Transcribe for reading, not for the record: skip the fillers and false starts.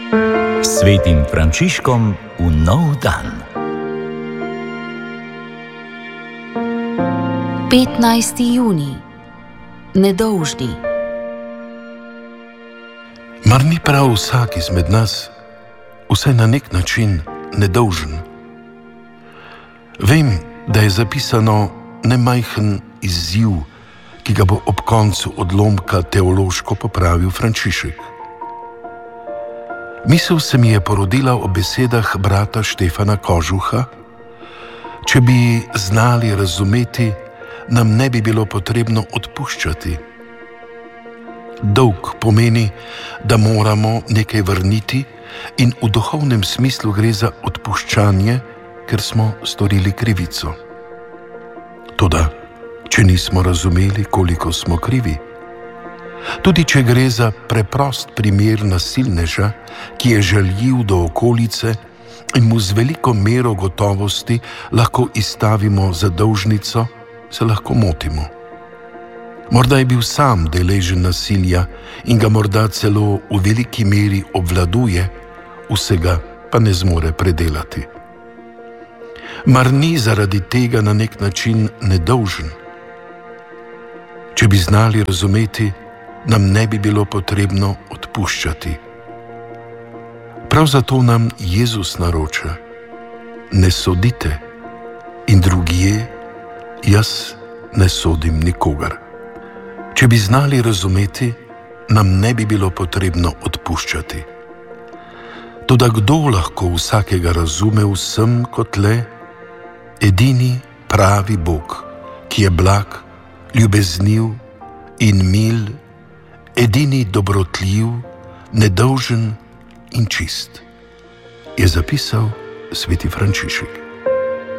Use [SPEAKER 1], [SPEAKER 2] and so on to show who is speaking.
[SPEAKER 1] Svetim Frančiškom v nov dan.
[SPEAKER 2] 15. junij. Nedolžni.
[SPEAKER 3] Mar ni prav vsak izmed nas vsaj na nek način nedolžen? Vem, da je zapisano nemajhen izziv, ki ga bo ob koncu odlomka teološko popravil Frančišek. Misel se mi je porodila ob besedah brata Štefana Kožuha: če bi znali razumeti, nam ne bi bilo potrebno odpuščati. Dolg pomeni, da moramo nekaj vrniti, in v duhovnem smislu gre za odpuščanje, ker smo storili krivico. Toda, če nismo razumeli, koliko smo krivi, tudi če gre za preprost primer nasilneža, ki je žaljiv do okolice in mu z veliko mero gotovosti lahko izstavimo zadolžnico, se lahko motimo. Morda je bil sam deležen nasilja in ga morda celo v veliki meri obvladuje, vsega pa ne zmore predelati. Mar ni zaradi tega na nek način nedolžen? Če bi znali razumeti, nam ne bi bilo potrebno odpuščati. Prav zato nam Jezus naroča: ne sodite, in drugje, jaz ne sodim nikogar. Če bi znali razumeti, nam ne bi bilo potrebno odpuščati. Toda kdo lahko vsakega razume vsem kot le edini pravi Bog, ki je blag, ljubezniv in mil, edini dobrotljiv, nedolžen in čist, je zapisal sveti Frančišek.